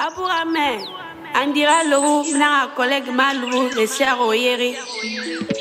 Abourame, Andira Lourou, Nara collègue Malou, les sœurs Oyeri.